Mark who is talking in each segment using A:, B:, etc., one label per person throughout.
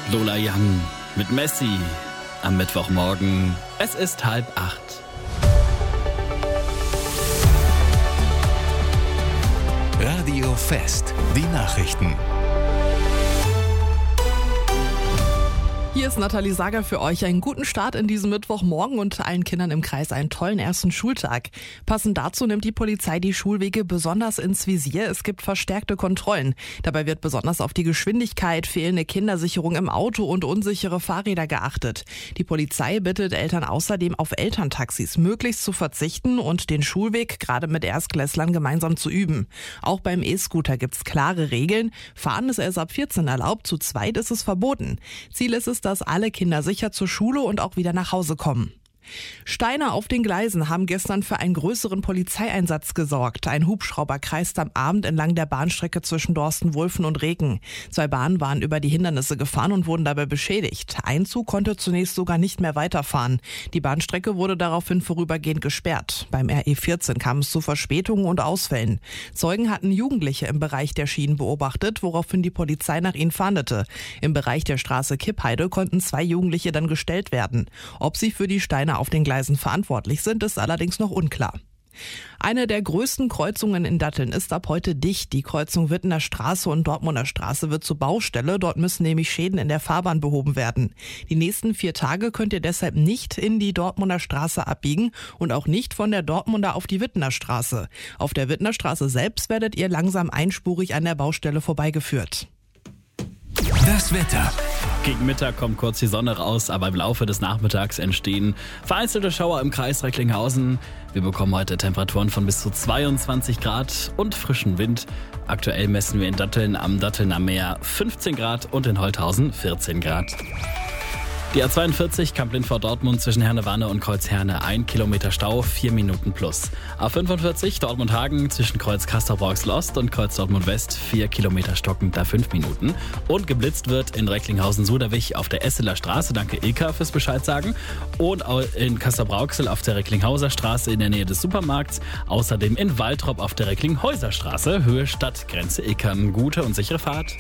A: Lola Young mit Messi am Mittwochmorgen. Es ist 7:30.
B: Radio Fest, die Nachrichten.
C: Hier ist Nathalie Sager für euch. Einen guten Start in diesem Mittwochmorgen und allen Kindern im Kreis einen tollen ersten Schultag. Passend dazu nimmt die Polizei die Schulwege besonders ins Visier. Es gibt verstärkte Kontrollen. Dabei wird besonders auf die Geschwindigkeit, fehlende Kindersicherung im Auto und unsichere Fahrräder geachtet. Die Polizei bittet Eltern außerdem auf Elterntaxis möglichst zu verzichten und den Schulweg gerade mit Erstklässlern gemeinsam zu üben. Auch beim E-Scooter gibt's klare Regeln. Fahren ist erst ab 14 erlaubt, zu zweit ist es verboten. Ziel ist es, dass alle Kinder sicher zur Schule und auch wieder nach Hause kommen. Steine auf den Gleisen haben gestern für einen größeren Polizeieinsatz gesorgt. Ein Hubschrauber kreist am Abend entlang der Bahnstrecke zwischen Dorstenwulfen und Reken. 2 Bahnen waren über die Hindernisse gefahren und wurden dabei beschädigt. Ein Zug konnte zunächst sogar nicht mehr weiterfahren. Die Bahnstrecke wurde daraufhin vorübergehend gesperrt. Beim RE14 kam es zu Verspätungen und Ausfällen. Zeugen hatten Jugendliche im Bereich der Schienen beobachtet, woraufhin die Polizei nach ihnen fahndete. Im Bereich der Straße Kippheide konnten 2 Jugendliche dann gestellt werden. Ob sie für die Steine auf den Gleisen verantwortlich sind, ist allerdings noch unklar. Eine der größten Kreuzungen in Datteln ist ab heute dicht. Die Kreuzung Wittener Straße und Dortmunder Straße wird zur Baustelle. Dort müssen nämlich Schäden in der Fahrbahn behoben werden. Die nächsten 4 Tage könnt ihr deshalb nicht in die Dortmunder Straße abbiegen und auch nicht von der Dortmunder auf die Wittener Straße. Auf der Wittener Straße selbst werdet ihr langsam einspurig an der Baustelle vorbeigeführt.
B: Das Wetter.
A: Gegen Mittag kommt kurz die Sonne raus, aber im Laufe des Nachmittags entstehen vereinzelte Schauer im Kreis Recklinghausen. Wir bekommen heute Temperaturen von bis zu 22 Grad und frischen Wind. Aktuell messen wir in Datteln am Dattelner Meer 15 Grad und in Holthausen 14 Grad. Die A42 Kamp-Lindfort-Dortmund zwischen Herne-Wanne und Kreuz-Herne 1 Kilometer Stau, 4 Minuten plus. A45 Dortmund-Hagen zwischen Kreuz Castrop-Rauxel-Ost und Kreuz Dortmund-West 4 Kilometer stockend, da 5 Minuten. Und geblitzt wird in Recklinghausen-Suderwich auf der Esseler Straße, danke Ilka fürs Bescheid sagen. Und in Castrop-Rauxel auf der Recklinghauser Straße in der Nähe des Supermarkts. Außerdem in Waltrop auf der Recklinghäuser Straße, Höhe Stadtgrenze Ilka. Gute und sichere Fahrt.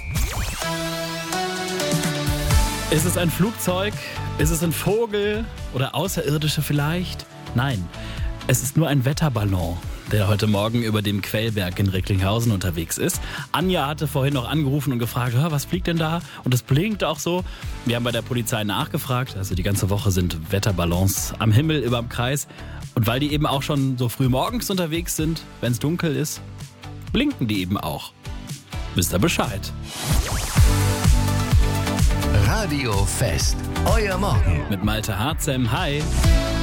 A: Ist es ein Flugzeug? Ist es ein Vogel? Oder Außerirdische vielleicht? Nein, es ist nur ein Wetterballon, der heute Morgen über dem Quellberg in Recklinghausen unterwegs ist. Anja hatte vorhin noch angerufen und gefragt, was fliegt denn da? Und es blinkt auch so. Wir haben bei der Polizei nachgefragt. Also die ganze Woche sind Wetterballons am Himmel über dem Kreis. Und weil die eben auch schon so früh morgens unterwegs sind, wenn es dunkel ist, blinken die eben auch. Wisst ihr Bescheid?
B: Radio Fest, euer Morgen.
A: Mit Malte Harzem, hi.